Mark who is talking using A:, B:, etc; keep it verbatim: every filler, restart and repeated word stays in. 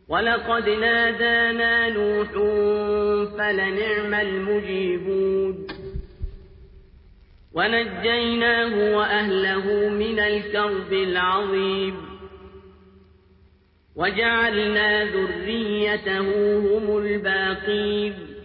A: ولقد نادانا نوح فلنعم المجيبون ونجيناه وأهله من الكرب العظيم وجعلنا ذريته هم الباقين